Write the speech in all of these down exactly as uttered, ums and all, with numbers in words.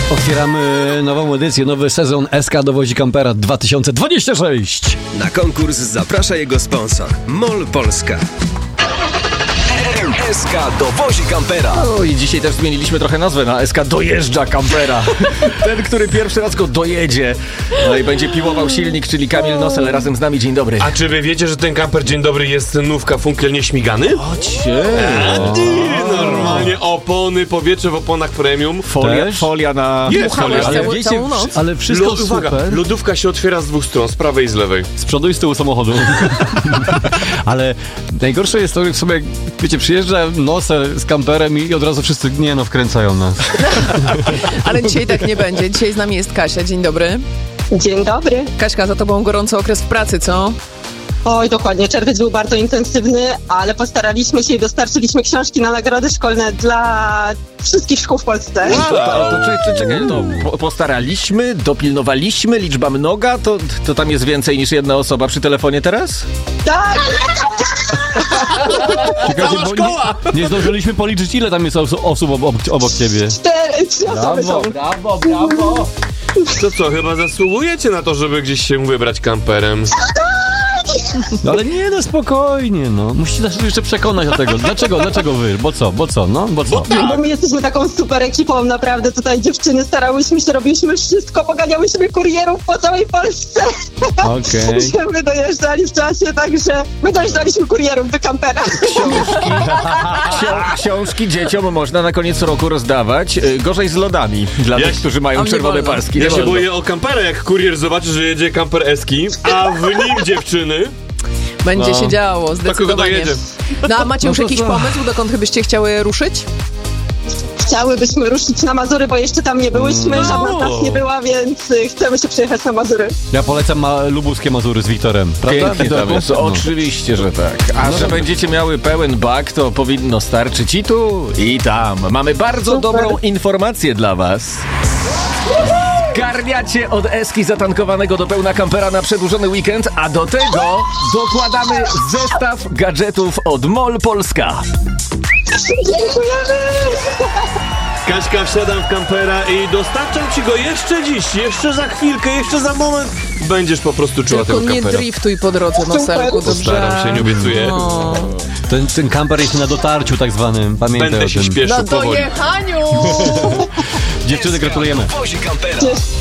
Otwieramy nową edycję, nowy sezon S K dowozi kampera dwa tysiące dwadzieścia sześć. Na konkurs zaprasza jego sponsor MOL Polska. S K dowozi kampera. No i dzisiaj też zmieniliśmy trochę nazwę na S K dojeżdża kampera. Ten, który pierwszy raz go dojedzie. No i będzie piłował silnik, czyli Kamil Nosel razem z nami. Dzień dobry. A czy wy wiecie, że ten kamper Dzień Dobry jest nówka funkiel nieśmigany? Ocie. A ty, normalnie opony, powietrze w oponach premium. Folia, Też? folia na... Jest folia. Ale Całą- wiecie, całą noc. ale wszystko Lod, uwaga, super. lodówka się otwiera z dwóch stron, z prawej i z lewej. Z przodu i z tyłu samochodu. Ale najgorsze jest to, że w sobie, wiecie, przyjeżdża Nosel z kamperem i od razu wszyscy, nie no, wkręcają nas. Ale dzisiaj tak nie będzie. Dzisiaj z nami jest Kasia. Dzień dobry. Dzień dobry. Kaśka, za tobą gorący okres w pracy, co? Oj, dokładnie. Czerwiec był bardzo intensywny, ale postaraliśmy się i dostarczyliśmy książki na nagrody szkolne dla wszystkich szkół w Polsce. Wow, to, to, to, to, czekaj, to po, postaraliśmy, dopilnowaliśmy, liczba mnoga, to, to tam jest więcej niż jedna osoba przy telefonie teraz? Tak! Czekajcie, bo nie, nie zdążyliśmy policzyć, ile tam jest osu- osób obok, obok ciebie. Cztery, trzy osoby są. brawo, brawo. To co, chyba zasługujecie na to, żeby gdzieś się wybrać kamperem? No ale nie, no spokojnie, no. Musicie nas jeszcze przekonać do tego. Dlaczego, dlaczego wy? Bo co, bo co, no, bo co? Bo my jesteśmy taką super ekipą, naprawdę. Tutaj dziewczyny starałyśmy się, robiliśmy wszystko, poganiałyśmy kurierów po całej Polsce. Okej. Żeby dojeżdżali w czasie, także my dojeżdżaliśmy kurierów do kampera. Ksio- książki dzieciom można na koniec roku rozdawać. Y, Gorzej z lodami dla Ja tych, się- którzy mają A nie czerwone wolno. paski. Ja Nie się wolno. boję o kampera, jak kurier zobaczy, że jedzie kamper Eski, a w nim dziewczyny. Będzie No. się działo, kogo zdecydowanie. dojedzie? No a macie już No to jakiś co? pomysł, dokąd byście chciały ruszyć? Chciałybyśmy ruszyć na Mazury, bo jeszcze tam nie byłyśmy, żadna z nas nie była, więc y, chcemy się przyjechać na Mazury. Ja polecam ma- lubuskie Mazury z Wiktorem. Prawda? Pięknie tam Wiktorku? jest. No. Oczywiście, że tak. A że będziecie miały pełen bak, to powinno starczyć i tu, i tam. Mamy bardzo Super. dobrą informację dla was. Zgarniacie od Eski zatankowanego do pełna kampera na przedłużony weekend, a do tego dokładamy zestaw gadżetów od MOL Polska. Dziękujemy! Kaśka, wsiadam w kampera i dostarczam ci go jeszcze dziś, jeszcze za chwilkę, jeszcze za moment. Będziesz po prostu czuła Tylko tego nie kampera. driftuj po drodze, Noselku, dobrze? Postaram się, nie obiecuję. No. Ten, ten kamper jest na dotarciu tak zwanym. Pamiętaj Będę o się tym. śpieszył Na powoli. dojechaniu! Dziewczyny, gratulujemy. Dowozi kampera.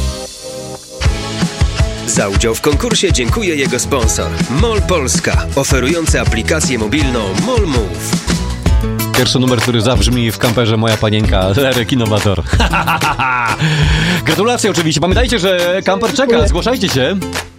Za udział w konkursie dziękuję jego sponsor MOL Polska, oferujący aplikację mobilną MOL Move. Pierwszy numer, który zabrzmi w kamperze Moja Panienka, Lerek Innowator. Gratulacje oczywiście. Pamiętajcie, że kamper czeka. Zgłaszajcie się.